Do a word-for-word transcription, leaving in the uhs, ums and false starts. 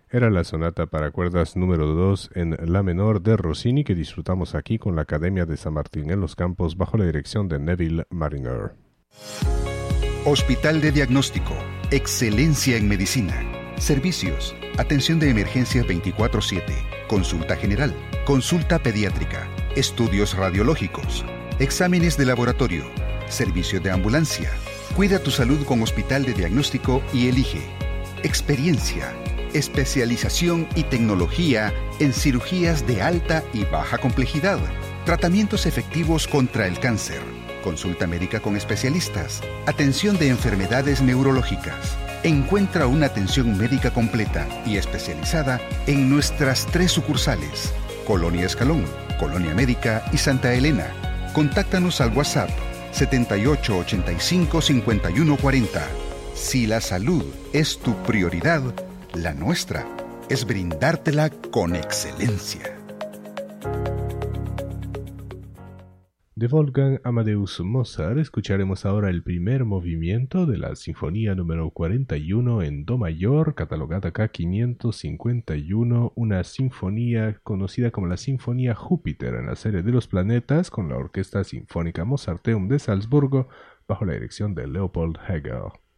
Era la sonata para cuerdas número dos en la menor de Rossini que disfrutamos aquí con la Academia de San Martín en los Campos bajo la dirección de Neville Mariner. Hospital de Diagnóstico. Excelencia en medicina. Servicios. Atención de emergencia veinticuatro siete. Consulta general. Consulta pediátrica. Estudios radiológicos. Exámenes de laboratorio. Servicio de ambulancia. Cuida tu salud con Hospital de Diagnóstico y elige. Experiencia. Especialización y tecnología en cirugías de alta y baja complejidad. Tratamientos efectivos contra el cáncer. Consulta médica con especialistas. Atención de enfermedades neurológicas. Encuentra una atención médica completa y especializada en nuestras tres sucursales: Colonia Escalón, Colonia Médica y Santa Elena. Contáctanos al WhatsApp setenta y ocho ochenta y cinco cincuenta y uno cuarenta. Si la salud es tu prioridad, la nuestra es brindártela con excelencia. De Wolfgang Amadeus Mozart escucharemos ahora el primer movimiento de la Sinfonía número cuarenta y uno en Do mayor, catalogada K quinientos cincuenta y uno, una sinfonía conocida como la Sinfonía Júpiter en la serie de los planetas, con la Orquesta Sinfónica Mozarteum de Salzburgo bajo la dirección de Leopold Heger.